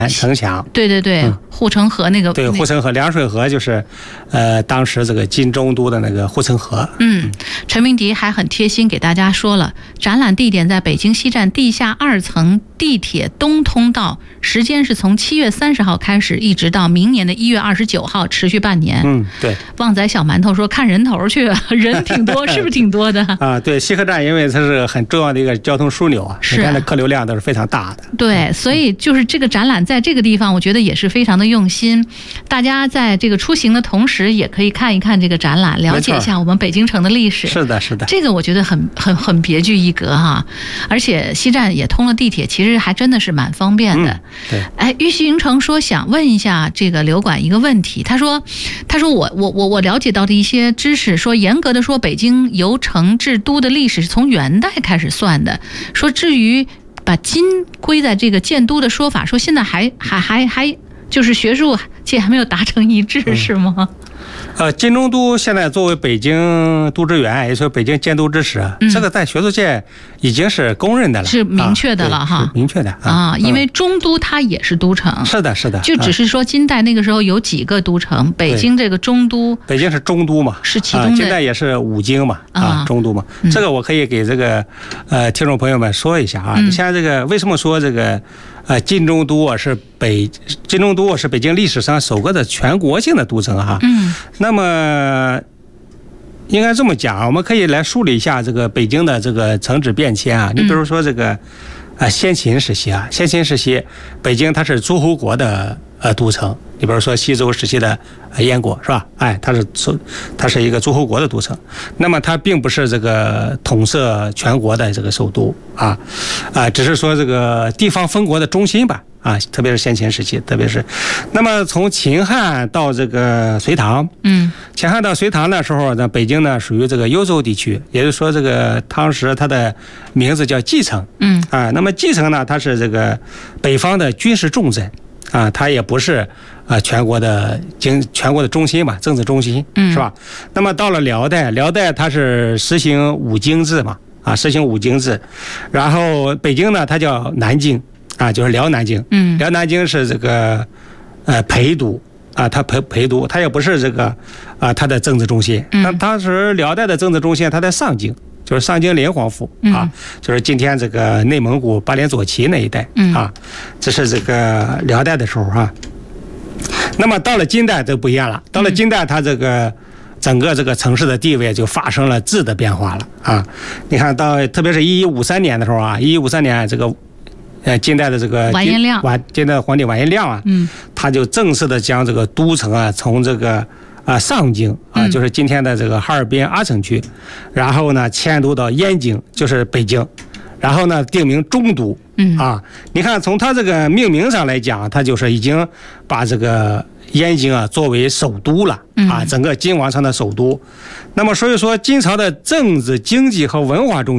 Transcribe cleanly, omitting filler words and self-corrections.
城墙。 对对对，护城河那个。 对，护城河、凉水河就是当时这个金中都的那个护城河。 陈明迪还很贴心给大家说了，展览地点在北京西站地下2层地铁东通道，时间是从7月30号开始，一直到明年的1月29号，持续半年。 对。 旺仔小馒头说看人头去，人挺多，是不是挺多的啊？ 对，西河站因为它是很重要的一个交通枢纽啊， 是它的客流量都是非常大的。 对，所以就是这个展览在这个地方，我觉得也是非常的用心。大家在这个出行的同时，也可以看一看这个展览，了解一下我们北京城的历史。 是的，是的， 这个我觉得很别具一格哈。而且西站也通了地铁，其实还真的是蛮方便的。 对。 玉溪云城说想问一下这个刘管一个问题，他说我了解到的一些知识，说严格的说，北京由城至都的历史是从元代开始算的。说至于把金归在这个建都的说法，说现在还就是学术界还没有达成一致，是吗？ 金中都现在作为北京都知源，也就是北京建都之始，这个在学术界已经是公认的了， 是明确的了哈， 明确的因为中都它也是都城， 是的，是的， 就只是说金代那个时候有几个都城，北京这个中都， 北京是中都嘛， 是其中的， 金代也是五京嘛，中都嘛，这个我可以给这个听众朋友们说一下啊，你像这个为什么说这个金中都是北京历史上首个的全国性的都城哈。那么应该这么讲，我们可以来梳理一下这个北京的这个城址变迁啊。你比如说这个先秦时期，北京它是诸侯国的都城。你比如说西周时期的燕国是吧？它是一个诸侯国的都城。那么它并不是这个统摄全国的这个首都只是说这个地方封国的中心吧。特别是先秦时期，特别是，那么从秦汉到这个隋唐，秦汉到隋唐的时候呢，北京呢属于这个幽州地区，也就是说这个当时它的名字叫蓟城，那么蓟城呢，它是这个北方的军事重镇，它也不是全国的中心吧，政治中心，是吧？那么到了辽代它是实行五京制嘛，然后北京呢它叫南京。就是辽南京，辽南京是这个陪都它陪都，它也不是这个它的政治中心。那当时辽代的政治中心，它在上京，就是上京连皇府就是今天这个内蒙古巴连左旗那一带这是这个辽代的时候那么到了金代就不一样了，到了金代它这个整个这个城市的地位就发生了质的变化了你看到特别是1153年的时候1153年这个。近代的这个近代的皇帝完颜亮他就正式的将这个都城从这个上京就是今天的这个哈尔滨阿城区，然后呢迁都到燕京，就是北京，然后呢定名中都你看从他这个命名上来讲，他就是已经把这个燕京作为首都了整个金王朝的首都。那么所以说金朝的政治、经济和文化中